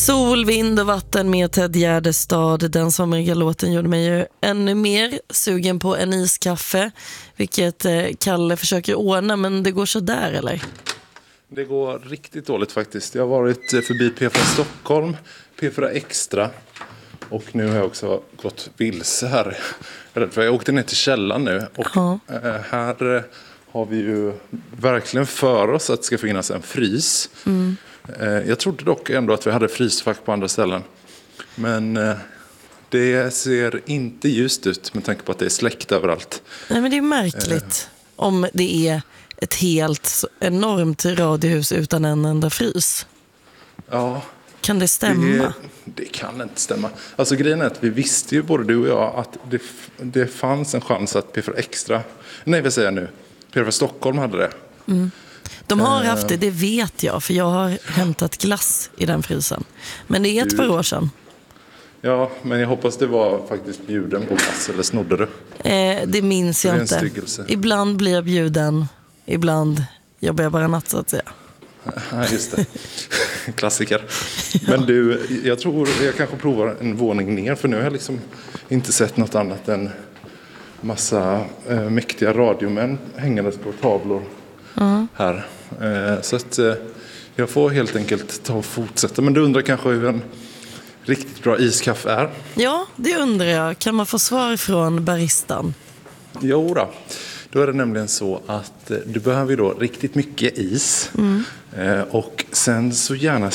Sol, vind och vatten med Ted Gärdestad. Den somriga låten gjorde mig ju ännu mer sugen på en iskaffe, vilket Kalle försöker ordna, men det går så där, eller? Det går riktigt dåligt faktiskt. Jag har varit förbi P4 Stockholm, P4 Extra och nu har jag också gått vilse här. Jag åkte ner till källan nu och här har vi ju verkligen för oss att det ska finnas en frys. Jag trodde dock ändå att vi hade frysfack på andra ställen. Men det ser inte ljust ut med tanke på att det är släckt överallt. Nej, men det är märkligt om det är ett helt enormt radiohus utan en enda frys. Ja. Kan det stämma? Det kan inte stämma. Alltså grejen är att vi visste ju både du och jag att det fanns en chans att P4 Extra... Nej, vad säger jag nu? P4 Stockholm hade det. De har haft det vet jag, för jag har hämtat glass i den frysen. Men det är ett par år sedan. Ja, men jag hoppas det var faktiskt bjuden på glass, eller snodde du? Det minns jag inte. Styggelse. Ibland blir jag bjuden, ibland jobbar jag bara natt, så att säga. Ja, just det. Klassiker. Men du, jag tror jag kanske provar en våning ner, för nu har jag liksom inte sett något annat än massa mäktiga radiomän hängandes på tavlor här. Så att jag får helt enkelt ta och fortsätta. Men du undrar kanske hur en riktigt bra iskaffe är? Ja, det undrar jag. Kan man få svar från baristan? Jo då är det nämligen så att du behöver ju då riktigt mycket is. Och sen så gärna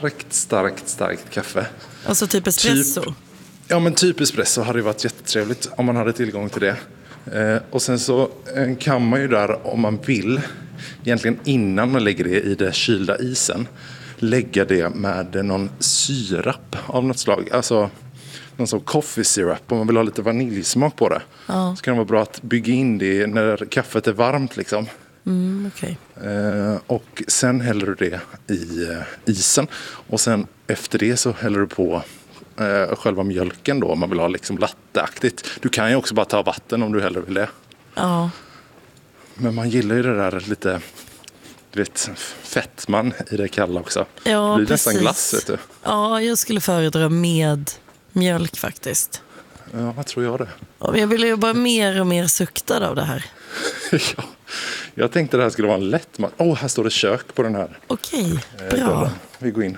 starkt kaffe. Alltså typ espresso? Ja, men typ espresso hade ju varit jättetrevligt om man hade tillgång till det. Och sen så kan man ju där, om man vill, egentligen innan man lägger det i det kylda isen, lägga det med någon syrap av något slag. Alltså någon sån coffee syrup, om man vill ha lite vaniljsmak på det. Så kan det vara bra att bygga in det när kaffet är varmt liksom. Okay. Och sen häller du det i isen. Och sen efter det så häller du på själva mjölken då, om man vill ha liksom latteaktigt. Du kan ju också bara ta vatten om du hellre vill det. Ja. Men man gillar ju det där lite, du vet, fettman i det kalla också. Ja, det blir precis. nästan glass, vet du. Ja, jag skulle föredra med mjölk faktiskt. Ja, vad tror jag det? Ja, jag vill ju bara mer och mer suktad av det här. Ja, jag tänkte det här skulle vara en lätt mat. Här står det kök på den här. Okej, bra. Vi går in.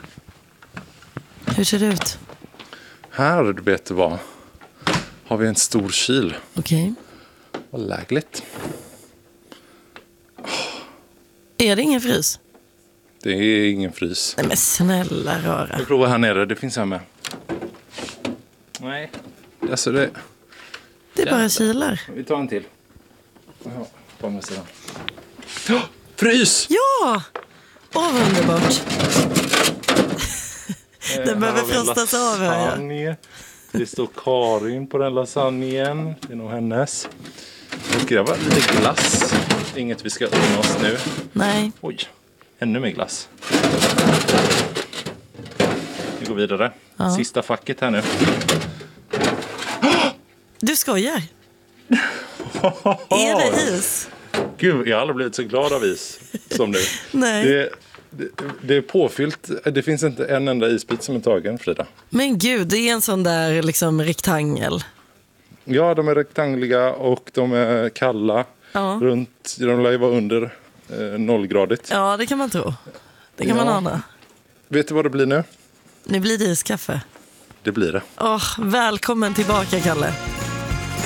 Hur ser det ut? Här, du vet vad, har vi en stor kyl. Okej. Vad lägligt. Är det ingen frys? Det är ingen frys. Nej, men snälla röra. Vi provar här nere, det finns här med. Nej, alltså det... Det är bara kylar. Vi tar en till. Jaha, på andra sidan. Frys! Ja! Vad underbart. Den behöver frostas av här. Det står Karin på den lasagnen. Det är nog hennes. Och det var lite glass. Inget vi ska unna oss nu. Nej. Oj, ännu mer glass. Vi går vidare. Sista facket här nu. Du skojar? Är det is? Gud, jag har aldrig blivit så glad av is som nu. Nej. Det är påfyllt. Det finns inte en enda isbit som är tagen, Frida. Men gud, det är en sån där liksom rektangel. Ja, de är rektangliga och de är kalla. Ja. De lär ju vara under 0-gradigt. Ja, det kan man tro. Det kan man ana. Vet du vad det blir nu? Nu blir det iskaffe. Det blir det. Välkommen tillbaka, Kalle.